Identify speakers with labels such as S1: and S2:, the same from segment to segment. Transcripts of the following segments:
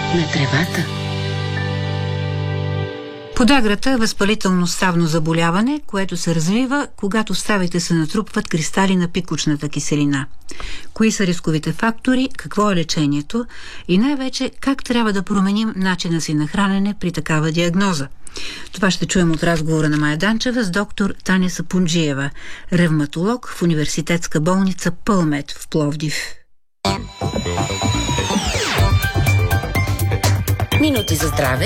S1: на тревата.
S2: Подаграта е възпалително ставно заболяване, което се развива, когато в ставите се натрупват кристали на пикочната киселина. Кои са рисковите фактори, какво е лечението и най-вече как трябва да променим начина си на хранене при такава диагноза? Това ще чуем от разговора на Мая Данчева с доктор Таня Сапунджиева, ревматолог в университетска болница Пълмед в Пловдив.
S1: Минути за здраве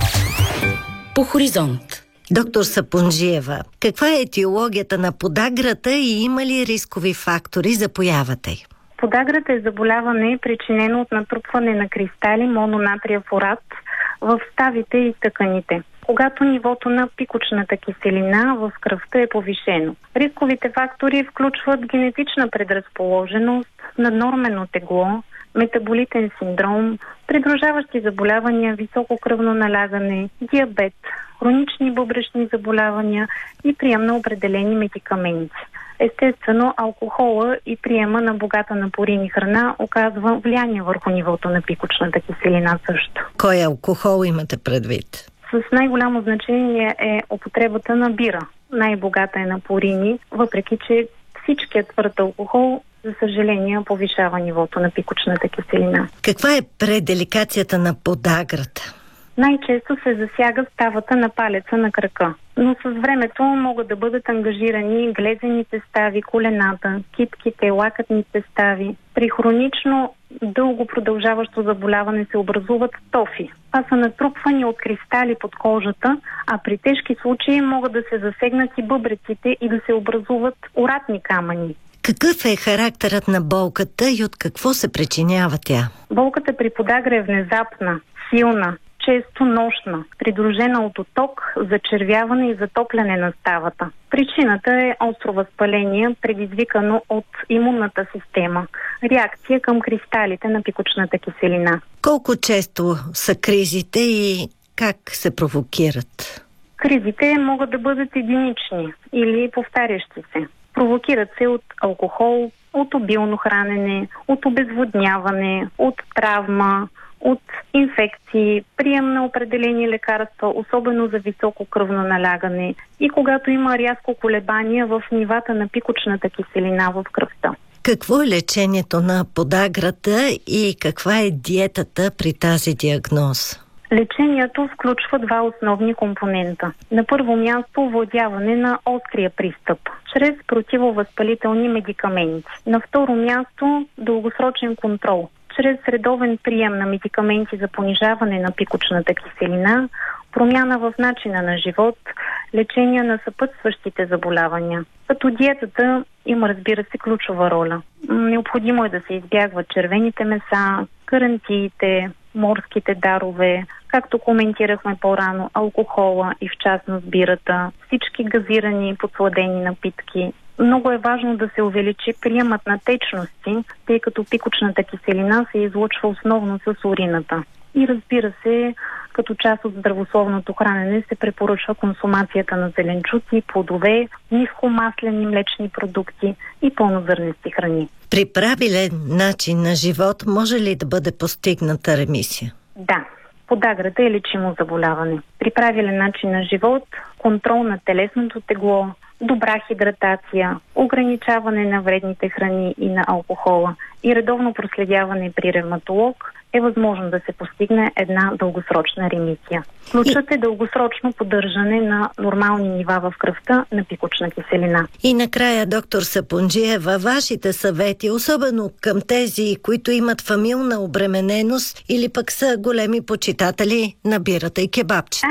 S1: по Хоризонт.
S3: Доктор Сапунджиева, каква е етиологията на подаграта и има ли рискови фактори за появата й?
S4: Подаграта е заболяване, причинено от натрупване на кристали мононатриев урат в ставите и тъканите, когато нивото на пикочната киселина в кръвта е повишено. Рисковите фактори включват генетична предразположеност, наднормено тегло, метаболитен синдром, придружаващи заболявания, високо кръвно налягане, диабет, хронични бъбречни заболявания и прием на определени медикаменти. Естествено, алкохола и приема на богата на пурини храна оказва влияние върху нивото на пикочната киселина също.
S3: Кой алкохол имате предвид?
S4: С най-голямо значение е употребата на бира. Най-богата е на пурини, въпреки че всичкият твърд алкохол, за съжаление, повишава нивото на пикочната киселина.
S3: Каква е пределикацията на подаграта?
S4: Най-често се засяга ставата на палеца на крака, но с времето могат да бъдат ангажирани глезените стави, колената, китките, лакътните стави. При хронично дълго продължаващо заболяване се образуват тофи. Това са натрупвани от кристали под кожата, а при тежки случаи могат да се засегнат и бъбреците и да се образуват уратни камъни.
S3: Какъв е характерът на болката и от какво се причинява тя?
S4: Болката при подагра е внезапна, силна, често нощна, придружена от оток, зачервяване и затопляне на ставата. Причината е остро възпаление, предизвикано от имунната система. Реакция към кристалите на пикочната киселина.
S3: Колко често са кризите и как се провокират?
S4: Кризите могат да бъдат единични или повтарящи се. Провокират се от алкохол, от обилно хранене, от обезводняване, от травма, от инфекции, прием на определени лекарства, особено за високо кръвно налягане и когато има рязко колебание в нивата на пикочната киселина в кръвта.
S3: Какво е лечението на подаграта и каква е диетата при тази диагноза?
S4: Лечението включва два основни компонента. На първо място овладяване на острия пристъп, чрез противовъзпалителни медикаменти. На второ място дългосрочен контрол, чрез редовен прием на медикаменти за понижаване на пикочната киселина, промяна в начина на живот, лечение на съпътстващите заболявания. Като диетата има, разбира се, ключова роля. Необходимо е да се избягват червените меса, карантиите, морските дарове, както коментирахме по-рано, алкохола и в частност бирата, всички газирани подсладени напитки. Много е важно да се увеличи приемът на течности, тъй като пикочната киселина се излъчва основно с урината. И разбира се, като част от здравословното хранене се препоръчва консумацията на зеленчуци, плодове, нискомаслени млечни продукти и пълнозърнести храни.
S3: При правилен начин на живот може ли да бъде постигната ремисия?
S4: Да. Подаграта е лечимо заболяване. При правилен начин на живот, контрол на телесното тегло, добра хидратация, ограничаване на вредните храни и на алкохола и редовно проследяване при ревматолог е възможно да се постигне една дългосрочна ремисия. Ключът е дългосрочно поддържане на нормални нива в кръвта на пикочна киселина.
S3: И накрая, доктор Сапунджиева, вашите съвети, особено към тези, които имат фамилна обремененост или пък са големи почитатели на бирата и кебабчета.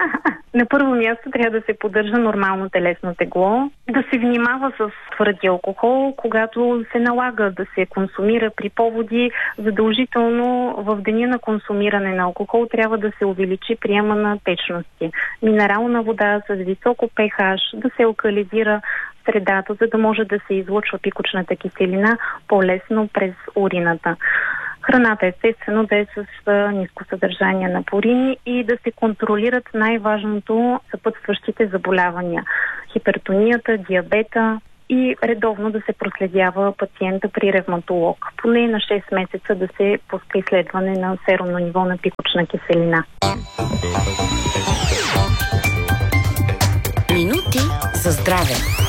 S4: На първо място трябва да се поддържа нормално телесно тегло, да се внимава с твърди алкохол, когато се налага да се консумира при поводи. Задължително в деня на консумиране на алкохол трябва да се увеличи приема на течности. Минерална вода с високо pH, да се алкализира средата, за да може да се излъчва пикочната киселина по-лесно през урината. Храната естествено да е с ниско съдържание на пурини и да се контролират най-важното съпътстващите заболявания. Хипертонията, диабета, и редовно да се проследява пациента при ревматолог. Поне на 6 месеца да се пуска изследване на серумно ниво на пикочна киселина.
S1: Минути за здраве.